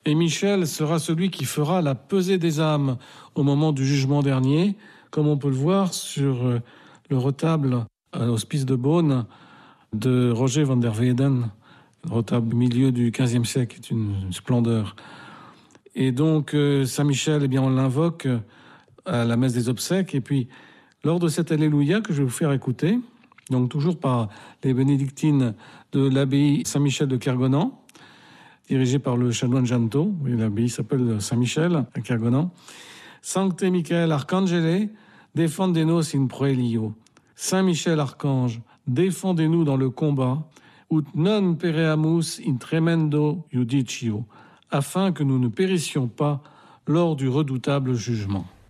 Et Michel sera celui qui fera la pesée des âmes au moment du jugement dernier, comme on peut le voir sur le retable à l'hospice de Beaune de Roger van der Weyden, le retable au milieu du XVe siècle, qui est une splendeur. Et donc, Saint-Michel, eh bien, on l'invoque à la messe des obsèques. Et puis, lors de cet Alléluia que je vais vous faire écouter, donc toujours par les bénédictines de l'abbaye Saint-Michel de Kergonan, dirigée par le chanoine Janto, oui, l'abbaye s'appelle Saint-Michel à Kergonan. Sancte Michael Arcangele, defendenos in proelio. Saint-Michel Archange, défendez-nous dans le combat, ut non pereamus in tremendo judicio, afin que nous ne périssions pas lors du redoutable jugement.